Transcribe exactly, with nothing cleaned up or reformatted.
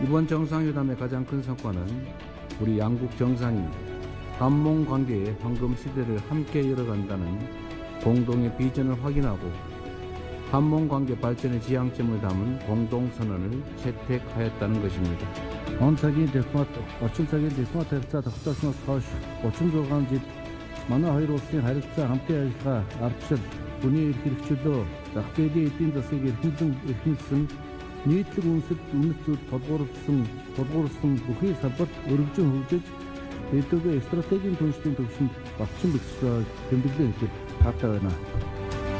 이번 정상회담의 가장 큰 성과는 우리 양국 정상이 한몽 관계의 황금 시대를 함께 열어간다는 공동의 비전을 확인하고 한몽 관계 발전의 지향점을 담은 공동선언을 채택하였다는 것입니다. Он цагийн дипломат, орчин цагийн дипломат харилцаа тогтоосноос хойш гучин зугаан жил манай хоёр улсын харилцаа хамтын ажиллагаа ардчил, хүний эрх хэрэгчлөө, зах зээлийн эдийн засгийг эрхэмлэн эрхэмлсэн нийтлэг үндэс үнэт зүйл тулгуурласан тулгуурласан бүхий салбарт өргөжин хөгжиж хэдүүгээ стратегийн түншлэлийн төвшөнд батчин бэлтгэж тэмдэглэн хэлэхэд хаатай байна.